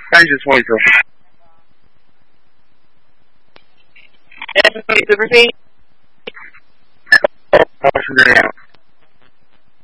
再一次说一次。是这样。